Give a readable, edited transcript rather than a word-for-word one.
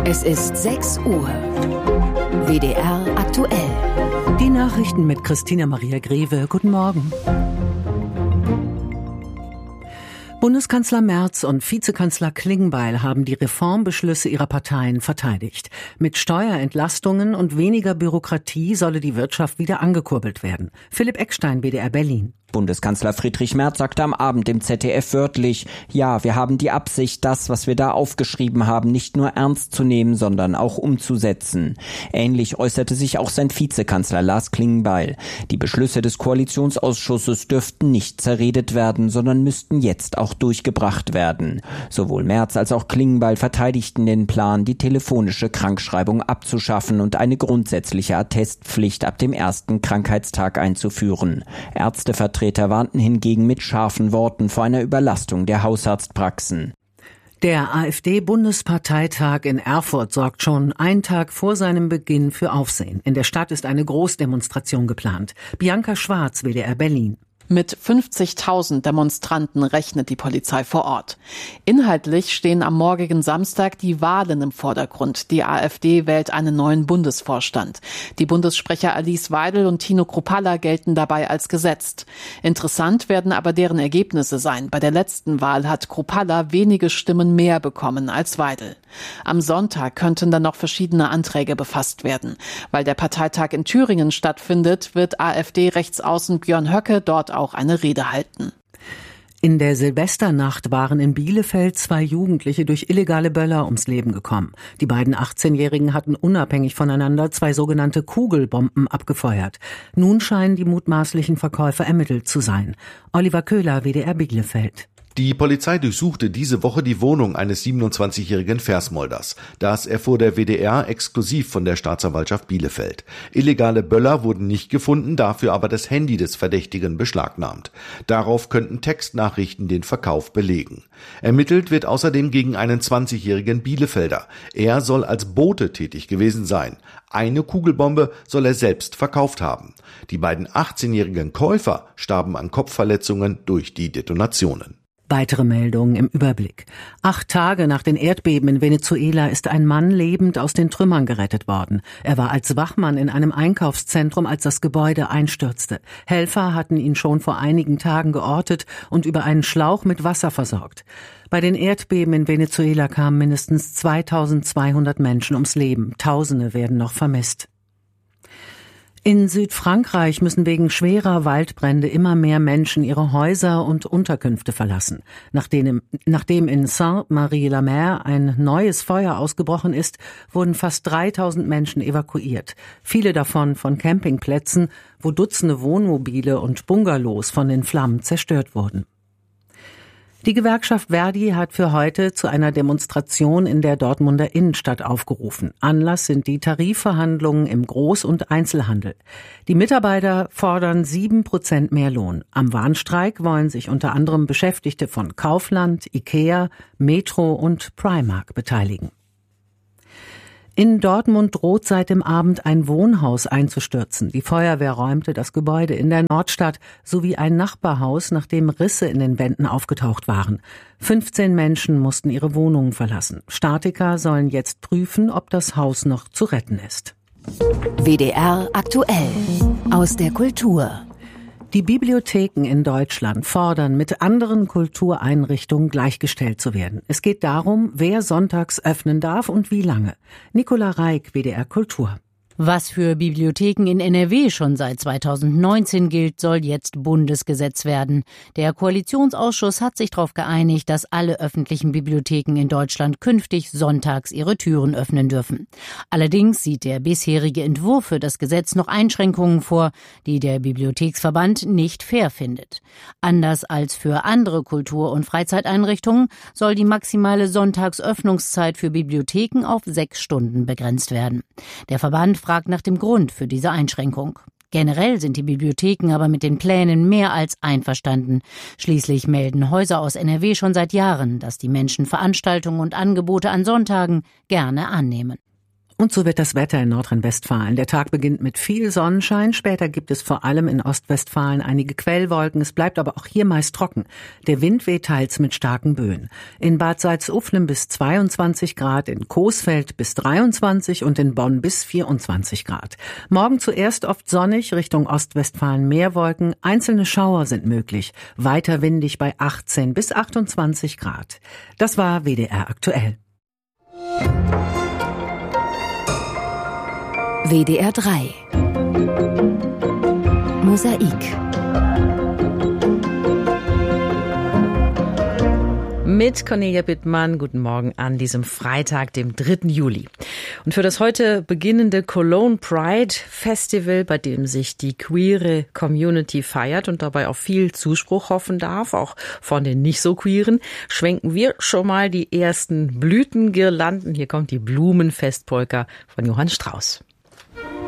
Es ist 6 Uhr. WDR aktuell. Die Nachrichten mit Christina Maria Greve. Guten Morgen. Bundeskanzler Merz und Vizekanzler Klingbeil haben die Reformbeschlüsse ihrer Parteien verteidigt. Mit Steuerentlastungen und weniger Bürokratie solle die Wirtschaft wieder angekurbelt werden. Philipp Eckstein, WDR Berlin. Bundeskanzler Friedrich Merz sagte am Abend im ZDF wörtlich: Ja, wir haben die Absicht, das, was wir da aufgeschrieben haben, nicht nur ernst zu nehmen, sondern auch umzusetzen. Ähnlich äußerte sich auch sein Vizekanzler Lars Klingbeil. Die Beschlüsse des Koalitionsausschusses dürften nicht zerredet werden, sondern müssten jetzt auch durchgebracht werden. Sowohl Merz als auch Klingbeil verteidigten den Plan, die telefonische Krankschreibung abzuschaffen und eine grundsätzliche Attestpflicht ab dem ersten Krankheitstag einzuführen. Ärztevertreter warnten hingegen mit scharfen Worten vor einer Überlastung der Hausarztpraxen. Der AfD-Bundesparteitag in Erfurt sorgt schon einen Tag vor seinem Beginn für Aufsehen. In der Stadt ist eine Großdemonstration geplant. Bianca Schwarz, WDR Berlin. Mit 50.000 Demonstranten rechnet die Polizei vor Ort. Inhaltlich stehen am morgigen Samstag die Wahlen im Vordergrund. Die AfD wählt einen neuen Bundesvorstand. Die Bundessprecher Alice Weidel und Tino Kruppalla gelten dabei als gesetzt. Interessant werden aber deren Ergebnisse sein. Bei der letzten Wahl hat Kruppalla wenige Stimmen mehr bekommen als Weidel. Am Sonntag könnten dann noch verschiedene Anträge befasst werden. Weil der Parteitag in Thüringen stattfindet, wird AfD-Rechtsaußen Björn Höcke dort auch eine Rede halten. In der Silvesternacht waren in Bielefeld 2 Jugendliche durch illegale Böller ums Leben gekommen. Die beiden 18-Jährigen hatten unabhängig voneinander 2 sogenannte Kugelbomben abgefeuert. Nun scheinen die mutmaßlichen Verkäufer ermittelt zu sein. Oliver Köhler, WDR Bielefeld. Die Polizei durchsuchte diese Woche die Wohnung eines 27-jährigen Versmolders. Das erfuhr der WDR exklusiv von der Staatsanwaltschaft Bielefeld. Illegale Böller wurden nicht gefunden, dafür aber das Handy des Verdächtigen beschlagnahmt. Darauf könnten Textnachrichten den Verkauf belegen. Ermittelt wird außerdem gegen einen 20-jährigen Bielefelder. Er soll als Bote tätig gewesen sein. Eine Kugelbombe soll er selbst verkauft haben. Die beiden 18-jährigen Käufer starben an Kopfverletzungen durch die Detonationen. Weitere Meldungen im Überblick. 8 Tage nach den Erdbeben in Venezuela ist ein Mann lebend aus den Trümmern gerettet worden. Er war als Wachmann in einem Einkaufszentrum, als das Gebäude einstürzte. Helfer hatten ihn schon vor einigen Tagen geortet und über einen Schlauch mit Wasser versorgt. Bei den Erdbeben in Venezuela kamen mindestens 2200 Menschen ums Leben. Tausende werden noch vermisst. In Südfrankreich müssen wegen schwerer Waldbrände immer mehr Menschen ihre Häuser und Unterkünfte verlassen. Nachdem in Saint-Marie-la-Mer ein neues Feuer ausgebrochen ist, wurden fast 3000 Menschen evakuiert. Viele davon von Campingplätzen, wo Dutzende Wohnmobile und Bungalows von den Flammen zerstört wurden. Die Gewerkschaft Verdi hat für heute zu einer Demonstration in der Dortmunder Innenstadt aufgerufen. Anlass sind die Tarifverhandlungen im Groß- und Einzelhandel. Die Mitarbeiter fordern 7% mehr Lohn. Am Warnstreik wollen sich unter anderem Beschäftigte von Kaufland, Ikea, Metro und Primark beteiligen. In Dortmund droht seit dem Abend ein Wohnhaus einzustürzen. Die Feuerwehr räumte das Gebäude in der Nordstadt sowie ein Nachbarhaus, nachdem Risse in den Wänden aufgetaucht waren. 15 Menschen mussten ihre Wohnungen verlassen. Statiker sollen jetzt prüfen, ob das Haus noch zu retten ist. WDR aktuell. Aus der Kultur. Die Bibliotheken in Deutschland fordern, mit anderen Kultureinrichtungen gleichgestellt zu werden. Es geht darum, wer sonntags öffnen darf und wie lange. Nicola Reik, WDR Kultur. Was für Bibliotheken in NRW schon seit 2019 gilt, soll jetzt Bundesgesetz werden. Der Koalitionsausschuss hat sich darauf geeinigt, dass alle öffentlichen Bibliotheken in Deutschland künftig sonntags ihre Türen öffnen dürfen. Allerdings sieht der bisherige Entwurf für das Gesetz noch Einschränkungen vor, die der Bibliotheksverband nicht fair findet. Anders als für andere Kultur- und Freizeiteinrichtungen soll die maximale Sonntagsöffnungszeit für Bibliotheken auf 6 Stunden begrenzt werden. Der Verband fragt nach dem Grund für diese Einschränkung. Generell sind die Bibliotheken aber mit den Plänen mehr als einverstanden. Schließlich melden Häuser aus NRW schon seit Jahren, dass die Menschen Veranstaltungen und Angebote an Sonntagen gerne annehmen. Und so wird das Wetter in Nordrhein-Westfalen. Der Tag beginnt mit viel Sonnenschein. Später gibt es vor allem in Ostwestfalen einige Quellwolken. Es bleibt aber auch hier meist trocken. Der Wind weht teils mit starken Böen. In Bad Salzuflen bis 22 Grad, in Coesfeld bis 23 und in Bonn bis 24 Grad. Morgen zuerst oft sonnig, Richtung Ostwestfalen mehr Wolken. Einzelne Schauer sind möglich. Weiter windig bei 18 bis 28 Grad. Das war WDR aktuell. WDR 3 Mosaik. Mit Cornelia Bittmann, guten Morgen an diesem Freitag, dem 3. Juli. Und für das heute beginnende Cologne Pride Festival, bei dem sich die queere Community feiert und dabei auf viel Zuspruch hoffen darf, auch von den nicht so queeren, schwenken wir schon mal die ersten Blütengirlanden. Hier kommt die Blumenfestpolka von Johann Strauss.